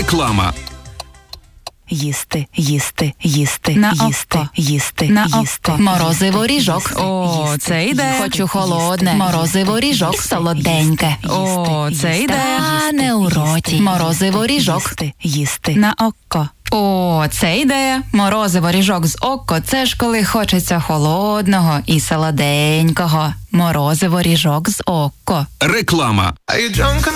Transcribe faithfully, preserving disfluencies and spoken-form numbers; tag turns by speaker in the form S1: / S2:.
S1: Реклама.
S2: Їсти, їсти, їсти,
S3: На
S2: їсти,
S3: око.
S2: їсти,
S3: На
S2: їсти.
S3: око.
S4: Морозиво ріжок.
S3: О, це ідея.
S4: Хочу холодне. Морозиво ріжок. Солоденьке.
S3: О, це ідея.
S4: Стане у роті. Морозиво ріжок.
S2: Їсти, їсти.
S3: На око.
S4: О, це ідея. Морозиво ріжок з око. Це ж коли хочеться холодного і солоденького. Морозиво ріжок з око.
S1: Реклама.